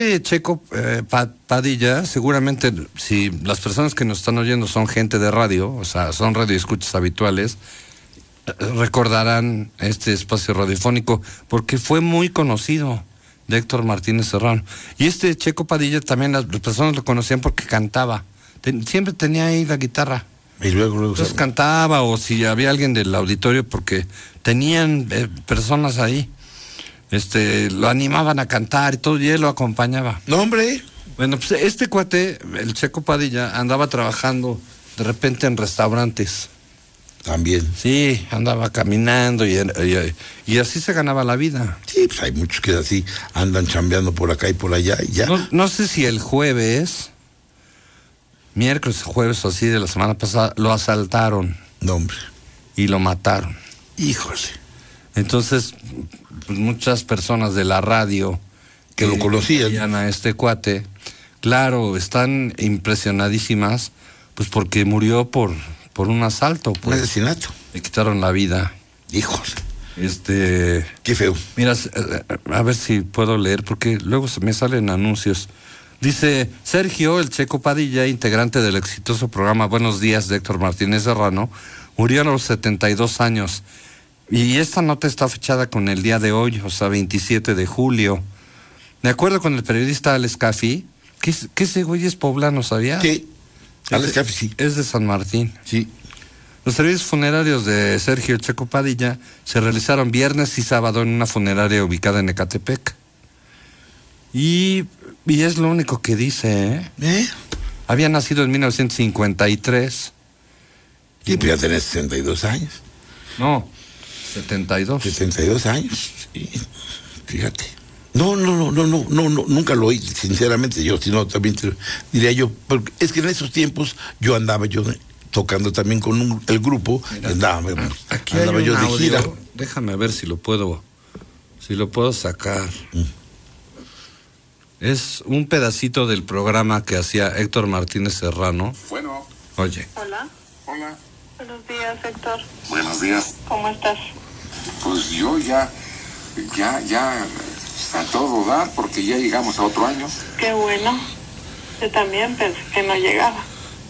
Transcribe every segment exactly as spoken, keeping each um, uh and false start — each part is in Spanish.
Checo eh, Padilla, seguramente si las personas que nos están oyendo son gente de radio, o sea, son radioescuchas habituales, eh, recordarán este espacio radiofónico porque fue muy conocido de Héctor Martínez Serrano. Y este Checo Padilla también las, las personas lo conocían porque cantaba. Ten, siempre tenía ahí la guitarra. Y luego, luego Entonces cantaba, o si había alguien del auditorio, porque tenían eh, personas ahí. Este, lo animaban a cantar y todo, y él lo acompañaba. No, hombre. Bueno, pues este cuate, el Checo Padilla, andaba trabajando de repente en restaurantes. También. Sí, andaba caminando y, y, y así se ganaba la vida. Sí, pues hay muchos que así andan chambeando por acá y por allá y ya. No, no sé si el jueves, miércoles, jueves o así de la semana pasada, lo asaltaron. No, hombre. Y lo mataron. Híjole. Entonces, pues muchas personas de la radio que lo conocían a este cuate, claro, están impresionadísimas, pues porque murió por por un asalto, pues. Un asesinato. Le quitaron la vida. Híjole. Este. Qué feo. Mira, a ver si puedo leer, porque luego se me salen anuncios. Dice Sergio, el Checo Padilla, integrante del exitoso programa Buenos Días de Héctor Martínez Serrano, murió a los setenta y dos años. Y esta nota está fechada con el día de hoy, o sea, veintisiete de julio. De acuerdo con el periodista Alex Caffi, que, que ese güey es poblano, ¿sabía? Sí, Alex Caffi, sí. Es de San Martín. Sí. Los servicios funerarios de Sergio Checo Padilla se realizaron viernes y sábado en una funeraria ubicada en Ecatepec. Y, y es lo único que dice, ¿eh? ¿Eh? Había nacido en mil novecientos cincuenta y tres. Sí, pero ya tenés sesenta y dos años. No, setenta y dos. setenta y dos años, sí. Fíjate. No, no, no, no, no, no, no, nunca lo oí, sinceramente, yo, sino también te, diría yo, porque es que en esos tiempos yo andaba yo tocando también con un, el grupo, Mira, andaba, aquí andaba hay yo un de audio, gira. Déjame ver si lo puedo, si lo puedo sacar. Mm. Es un pedacito del programa que hacía Héctor Martínez Serrano. Bueno. Oye. Hola. Hola. Buenos días, Héctor. Buenos días. ¿Cómo estás? Pues yo ya, ya, ya a todo dar porque ya llegamos a otro año. Qué bueno. Yo también pensé que no llegaba.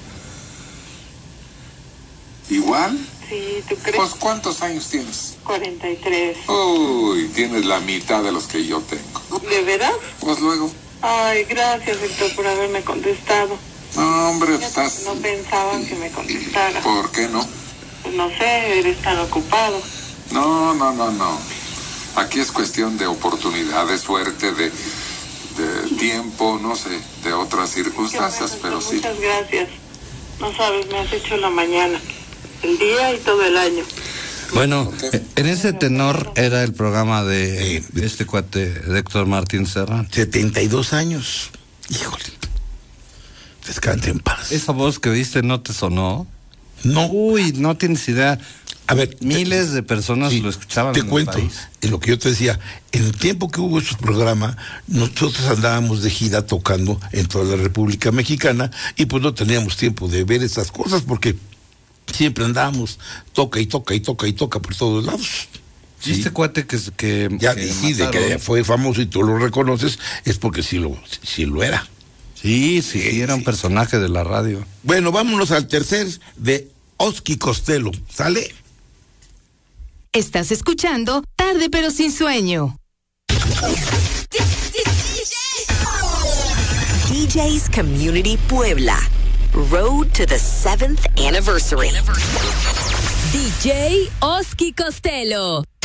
¿Igual? Sí, ¿tú crees? Pues ¿cuántos años tienes? cuarenta y tres. Uy, tienes la mitad de los que yo tengo. ¿De veras? Pues luego. Ay, gracias, Héctor, por haberme contestado. No, hombre, Ya estás... No pensaba que me contestara. ¿Por qué no? Pues no sé, eres tan ocupado. No, no, no, no. Aquí es cuestión de oportunidad, de suerte, de, de tiempo, no sé, de otras circunstancias, bueno, pero pues sí. Muchas gracias. No sabes, me has hecho la mañana, el día y todo el año. Bueno, okay. En ese tenor era el programa de, eh, de este cuate, de Héctor Martín Serrano. setenta y dos años. Híjole. Descanse en paz. ¿Esa voz que oíste no te sonó? No. Uy, no tienes idea. A ver, miles te, de personas sí, lo escuchaban te en cuento, el país. En lo que yo te decía, en el tiempo que hubo ese programa, nosotros andábamos de gira tocando en toda la República Mexicana y pues no teníamos tiempo de ver esas cosas porque siempre andábamos toca y toca y toca y toca por todos lados. ¿Sí? Este cuate que, que ya que sí, de que fue famoso y tú lo reconoces, es porque sí lo, sí lo era. Sí, sí, sí, era un personaje de la radio. Bueno, vámonos al tercer de Oski Costello, ¿sale? Estás escuchando Tarde pero sin sueño. D J's Community Puebla. Road to the seventh anniversary. D J Oski Costello.